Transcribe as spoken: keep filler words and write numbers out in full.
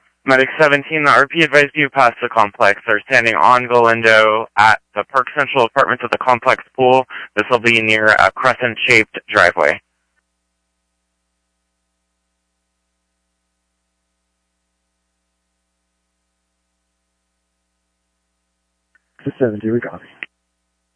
Medic seventeen, the R P advised you past the complex. They're standing on Galindo at the Park Central apartments at the complex pool. This will be near a crescent-shaped driveway. seventy, we copy.